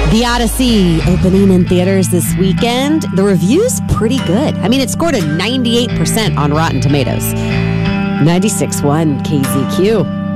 The Odyssey opening in theaters this weekend. The review's pretty good. I mean, it scored a 98% on Rotten Tomatoes. 96.1 KZQ.